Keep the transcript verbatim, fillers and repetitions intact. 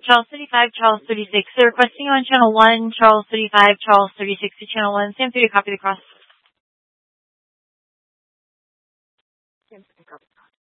Charles thirty-five, Charles thirty-six. So requesting on channel one, Charles thirty-five, Charles thirty-six to channel one. Sam three to copy the cross.